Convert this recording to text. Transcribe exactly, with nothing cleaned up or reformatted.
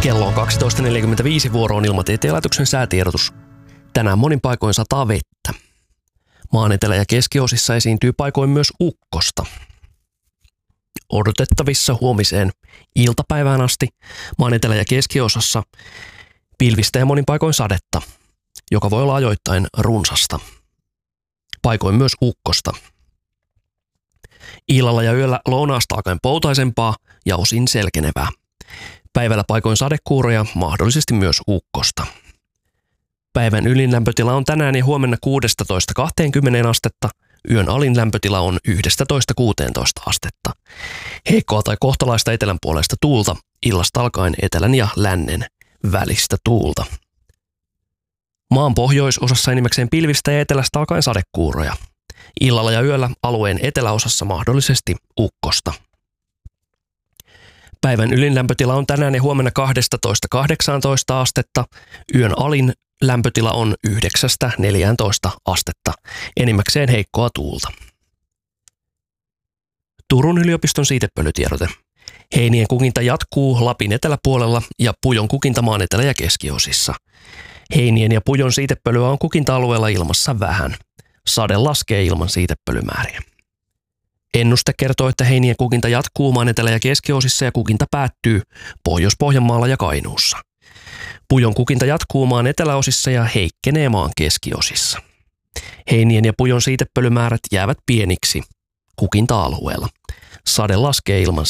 Kello on kaksitoista neljäkymmentäviisi, vuoroon Ilmatieteen laitoksen säätiedotus. Tänään monin paikoin sataa vettä. Maan etelä- ja keskiosissa esiintyy paikoin myös ukkosta. Odotettavissa huomiseen iltapäivään asti maan etelä- ja keskiosassa pilvistä ja monin paikoin sadetta, joka voi olla ajoittain runsasta. Paikoin myös ukkosta. Illalla ja yöllä lounaasta alkaen poutaisempaa ja osin selkenevää. Päivällä paikoin sadekuuroja, mahdollisesti myös ukkosta. Päivän ylin lämpötila on tänään ja huomenna kuusitoista kaksikymmentä astetta, yön alin lämpötila on yksitoista kuusitoista astetta. Heikkoa tai kohtalaista etelän puolesta tuulta, illasta alkaen etelän ja lännen välistä tuulta. Maan pohjoisosassa enimmäkseen pilvistä ja etelästä alkaen sadekuuroja. Illalla ja yöllä alueen eteläosassa mahdollisesti ukkosta. Päivän ylin lämpötila on tänään ja huomenna kaksitoista kahdeksantoista astetta, yön alin lämpötila on yhdeksästä neljääntoista astetta, enimmäkseen heikkoa tuulta. Turun yliopiston siitepölytiedote. Heinien kukinta jatkuu Lapin eteläpuolella ja pujon kukinta maan etelä- ja keskiosissa. Heinien ja pujon siitepölyä on kukinta-alueella ilmassa vähän. Sade laskee ilman siitepölymääriä. Ennuste kertoo, että heinien kukinta jatkuu maan etelä- ja keskiosissa ja kukinta päättyy Pohjois-Pohjanmaalla ja Kainuussa. Pujon kukinta jatkuu maan eteläosissa ja heikkenee maan keskiosissa. Heinien ja pujon siitepölymäärät jäävät pieniksi kukinta-alueella. Sade laskee ilman